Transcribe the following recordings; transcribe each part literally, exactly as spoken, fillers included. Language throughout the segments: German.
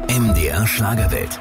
M D R Schlagerwelt.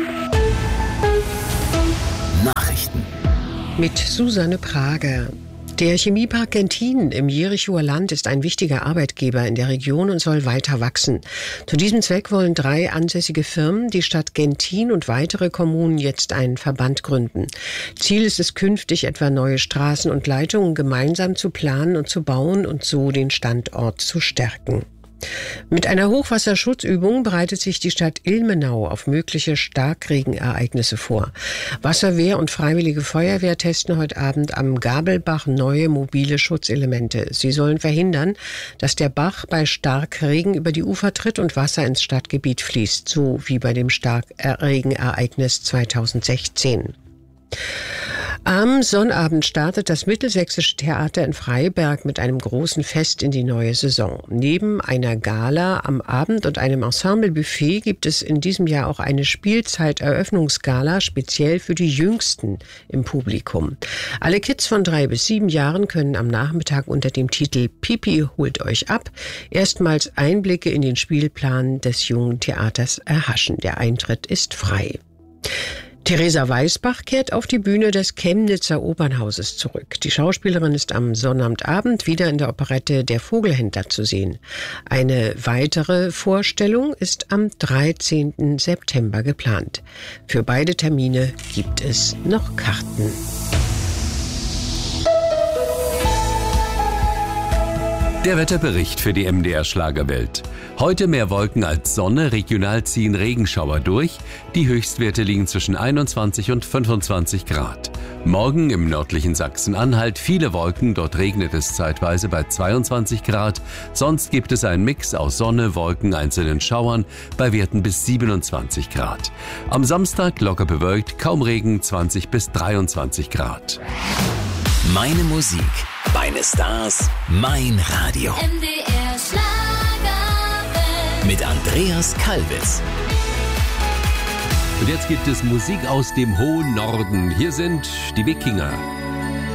Nachrichten. Mit Susanne Prager. Der Chemiepark Genthin im Jerichower Land ist ein wichtiger Arbeitgeber in der Region und soll weiter wachsen. Zu diesem Zweck wollen drei ansässige Firmen, die Stadt Genthin und weitere Kommunen, jetzt einen Verband gründen. Ziel ist es künftig, etwa neue Straßen und Leitungen gemeinsam zu planen und zu bauen und so den Standort zu stärken. Mit einer Hochwasserschutzübung bereitet sich die Stadt Ilmenau auf mögliche Starkregenereignisse vor. Wasserwehr und Freiwillige Feuerwehr testen heute Abend am Gabelbach neue mobile Schutzelemente. Sie sollen verhindern, dass der Bach bei Starkregen über die Ufer tritt und Wasser ins Stadtgebiet fließt, so wie bei dem Starkregenereignis zweitausendsechzehn. Am Sonnabend startet das Mittelsächsische Theater in Freiberg mit einem großen Fest in die neue Saison. Neben einer Gala am Abend und einem Ensemblebuffet gibt es in diesem Jahr auch eine Spielzeiteröffnungsgala speziell für die Jüngsten im Publikum. Alle Kids von drei bis sieben Jahren können am Nachmittag unter dem Titel Pipi holt euch ab erstmals Einblicke in den Spielplan des Jungen Theaters erhaschen. Der Eintritt ist frei. Theresa Weisbach kehrt auf die Bühne des Chemnitzer Opernhauses zurück. Die Schauspielerin ist am Sonnabendabend wieder in der Operette Der Vogelhändler zu sehen. Eine weitere Vorstellung ist am dreizehnten September geplant. Für beide Termine gibt es noch Karten. Der Wetterbericht für die M D R Schlagerwelt. Heute mehr Wolken als Sonne, regional ziehen Regenschauer durch. Die Höchstwerte liegen zwischen einundzwanzig und fünfundzwanzig Grad. Morgen im nördlichen Sachsen-Anhalt viele Wolken, dort regnet es zeitweise bei zweiundzwanzig Grad. Sonst gibt es einen Mix aus Sonne, Wolken, einzelnen Schauern bei Werten bis siebenundzwanzig Grad. Am Samstag locker bewölkt, kaum Regen, zwanzig bis dreiundzwanzig Grad. Meine Musik, meine Stars, mein Radio. M D R Schlagerwelt. Mit Andreas Kalbitz. Und jetzt gibt es Musik aus dem hohen Norden. Hier sind die Wikinger.